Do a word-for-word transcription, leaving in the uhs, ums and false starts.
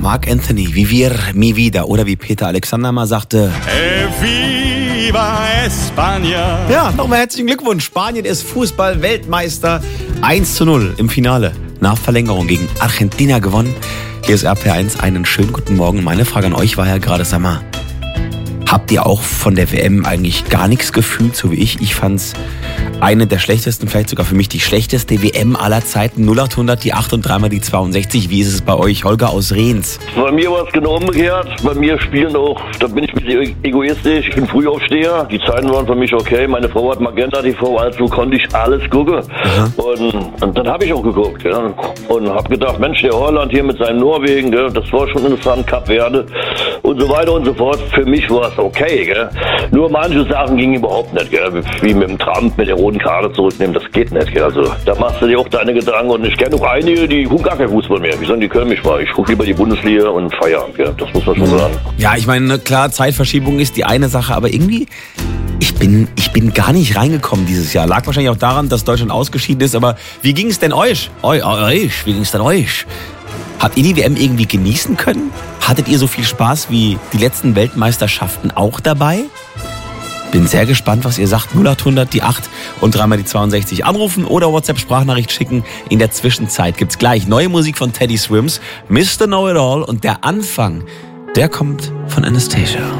Mark Anthony, Vivir mi vida. Oder wie Peter Alexander mal sagte, Viva España. Ja, nochmal herzlichen Glückwunsch. Spanien ist Fußball-Weltmeister. eins zu null im Finale. Nach Verlängerung gegen Argentina gewonnen. Hier ist R P eins. Einen schönen guten Morgen. Meine Frage an euch war ja gerade, sag mal, habt ihr auch von der W M eigentlich gar nichts gefühlt, so wie ich? Ich fand's eine der schlechtesten, vielleicht sogar für mich die schlechteste W M aller Zeiten. null acht hundert, die acht und dreimal die zweiundsechzig. Wie ist es bei euch? Holger aus Rehns. Bei mir war es genau umgekehrt. Bei mir spielen auch, da bin ich ein bisschen egoistisch. Ich bin Frühaufsteher. Die Zeiten waren für mich okay. Meine Frau hat Magenta T V, also konnte ich alles gucken. Und, und dann habe ich auch geguckt. Ja. Und habe gedacht, Mensch, der Holland hier mit seinem Norwegen, ja, das war schon interessant, Kap Verde und so weiter und so fort. Für mich war es okay. Gell. Nur manche Sachen gingen überhaupt nicht. Gell. Wie mit dem Trump, mit der roten Karte zurücknehmen, das geht nicht. Gell. Also da machst du dir auch deine Gedanken. Und ich kenne auch einige, die gucken gar kein Fußball mehr. Wie sollen die können mich mal? Ich gucke lieber die Bundesliga und Feierabend. Gell. Das muss man schon sagen. Ja, ich meine, klar, Zeitverschiebung ist die eine Sache, aber irgendwie, ich bin, ich bin gar nicht reingekommen dieses Jahr. Lag wahrscheinlich auch daran, dass Deutschland ausgeschieden ist, aber wie ging es denn euch? Eu, euch? Wie ging es denn euch? Habt ihr die W M irgendwie genießen können? Hattet ihr so viel Spaß wie die letzten Weltmeisterschaften auch dabei? Bin sehr gespannt, was ihr sagt. null acht hundert, die acht und dreimal die zweiundsechzig. Anrufen oder WhatsApp-Sprachnachricht schicken. In der Zwischenzeit gibt's gleich neue Musik von Teddy Swims, Mister Know-It-All und der Anfang, der kommt von Anastacia.